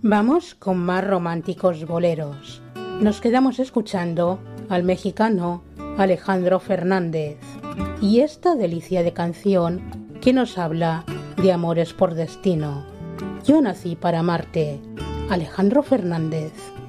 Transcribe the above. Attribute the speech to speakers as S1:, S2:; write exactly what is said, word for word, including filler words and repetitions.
S1: Vamos con más románticos boleros. Nos quedamos escuchando al mexicano Alejandro Fernández y esta delicia de canción que nos habla de amores por destino. Yo nací para amarte, Alejandro Fernández.